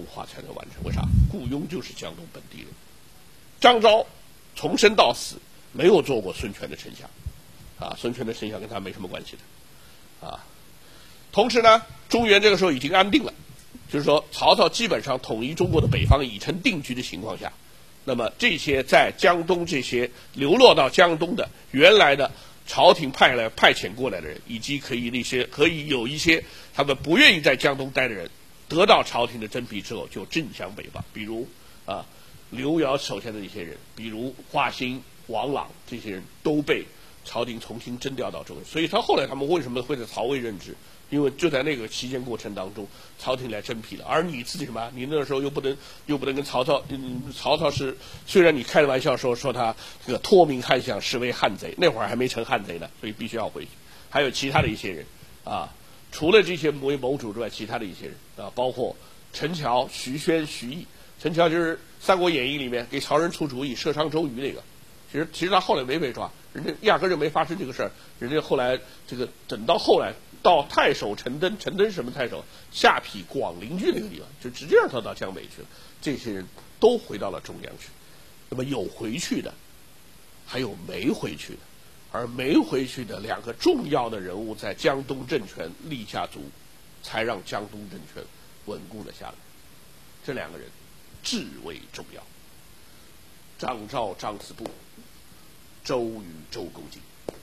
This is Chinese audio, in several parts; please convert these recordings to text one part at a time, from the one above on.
化才能完成。为啥？顾雍就是江东本地人，张昭从生到死没有做过孙权的丞相，孙权的丞相跟他没什么关系的，同时呢，中原这个时候已经安定了，就是说曹操基本上统一中国的北方已成定局的情况下，那么这些在江东这些流落到江东的原来的朝廷派遣过来的人，以及可以有一些他们不愿意在江东待的人，得到朝廷的征辟之后就镇向北方，比如刘繇手下的那些人，比如华歆、王朗这些人都被朝廷重新征调到中原。所以后来他们为什么会在曹魏任职？因为就在那个期间过程当中，朝廷来征辟了，而你自己什么？你那时候又不能跟曹操，曹操是虽然你开了玩笑说他这个托名汉相，实为汉贼，那会儿还没成汉贼呢，所以必须要回去。还有其他的一些人除了这些谋主之外，其他的一些人包括陈桥、徐宣、徐毅。陈桥就是《三国演义》里面给曹仁出主意射伤周瑜那个，其实他后来没被抓，人家压根就没发生这个事儿，人家后来等到后来。到太守陈登什么太守下邳广陵郡那个地方，就直接让他到江北去了。这些人都回到了中央去。那么有回去的，还有没回去的，而没回去的两个重要的人物在江东政权立下足，才让江东政权稳固了下来。这两个人至为重要：张昭、张子布，周瑜、周公瑾，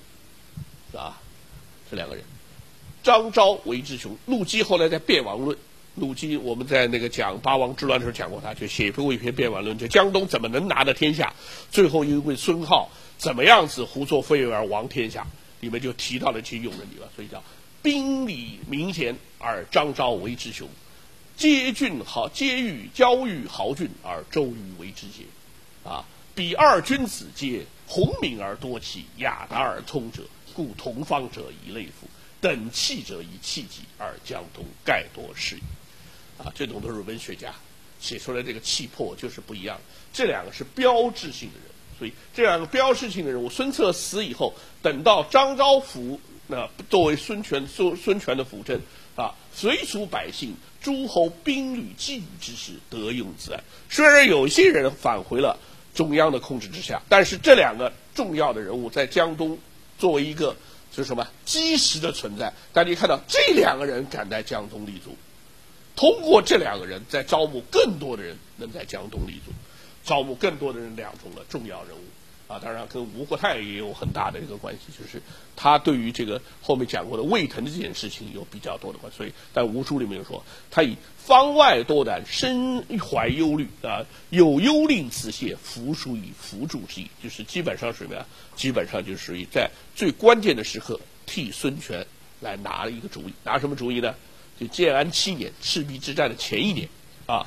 这两个人。张昭为之雄，陆机后来在《变王论》，陆机我们在那个讲八王之乱的时候讲过，他就写过一篇《变王论》，就江东怎么能拿得天下，最后因为孙皓怎么样子胡作非为而亡天下，里面就提到了这些用人地方，所以叫兵礼明贤而张昭为之雄，皆欲交豫豪俊而周瑜为之邪。彼二君子皆宏敏而多奇，雅达而通者，故同方者以类夫。等气者以气急，而江东盖多是矣。这种都是文学家写出来，这个气魄就是不一样。这两个是标志性的人，所以这两个标志性的人物，孙策死以后，等到张昭辅作为孙权的辅政随属百姓，诸侯兵旅觊觎之时，得用自安。虽然有些人返回了中央的控制之下，但是这两个重要的人物在江东作为一个就是什么基石的存在，大家看到这两个人敢在江东立足，通过这两个人在招募更多的人能在江东立足，招募更多的人两种的重要人物当然跟吴国太也有很大的一个关系，就是他对于这个后面讲过的魏腾这件事情有比较多的关系。所以在吴书里面说，他以方外多胆，身怀忧虑有忧令此谢，扶属以扶助之意，就是基本上是什么呀？基本上就属于在最关键的时刻替孙权来拿了一个主意。拿什么主意呢？就建安7年赤壁之战的前一年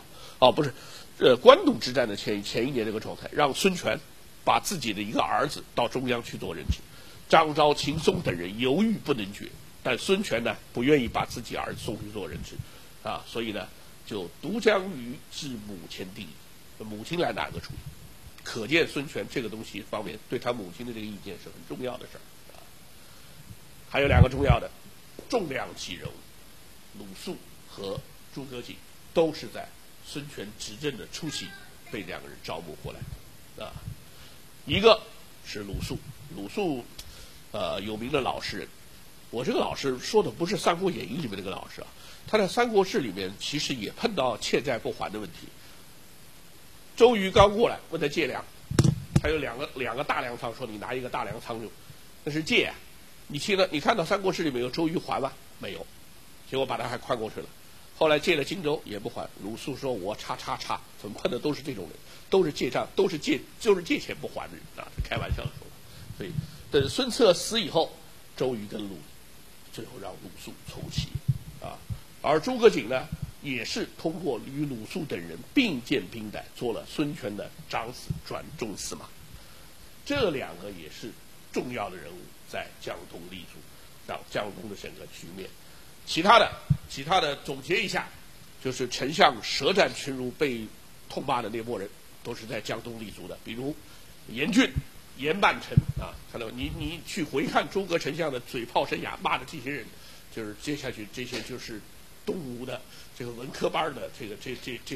官渡之战的前一年这个状态，让孙权把自己的一个儿子到中央去做人质，张昭、秦松等人犹豫不能决，但孙权呢不愿意把自己儿子送去做人质所以呢就独将于至母前定，母亲来拿个主意。可见孙权这个东西方面对他母亲的这个意见是很重要的事儿还有两个重要的重量级人物，鲁肃和诸葛瑾，都是在孙权执政的初期被两个人招募过来的一个是鲁肃，鲁肃有名的老实人。我这个老师说的不是《三国演义》里面那个老师他在《三国志》里面其实也碰到欠债不还的问题。周瑜刚过来问他借粮，他有两个大粮仓，说你拿一个大粮仓用，那是借你看到《三国志》里面有周瑜还吗？没有，结果把他还宽过去了。后来借了荆州也不还，鲁肃说我叉，怎么碰的都是这种人，都是借账，就是借钱不还的人是开玩笑的说。所以等孙策死以后，周瑜跟最后让鲁肃从骑而诸葛瑾呢也是通过与鲁肃等人并建兵逮，做了孙权的长子转中司马。这两个也是重要的人物在江东立足，让江东的整个局面。其他的总结一下，就是丞相舌战群儒被痛骂的那波人，都是在江东立足的，比如严俊、严半成看到你去回看诸葛丞相的嘴炮生涯，骂的这些人，就是接下去这些就是东吴的这个文科班的这